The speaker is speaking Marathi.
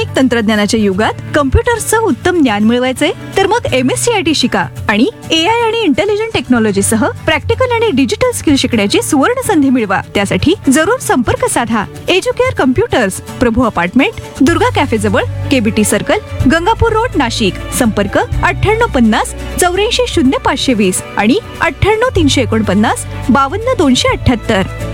आधुनिक तंत्रज्ञानाच्या युगात कम्प्युटर्सचं उत्तम ज्ञान मिळवायचंय तर मग MSCIT शिका आणि AI आणि इंटेलिजंट टेक्नॉलॉजी सह प्रॅक्टिकल आणि डिजिटल स्किल शिकण्याची सुवर्ण संधी मिळवा. त्यासाठी जरूर संपर्क साधा. एज्युकेअर कम्प्युटर्स, प्रभू अपार्टमेंट, दुर्गा कॅफे जवळ, KBT circle, Gangapur road, Nashik. संपर्क 9850 84 0520 आणि 98 349 52 278.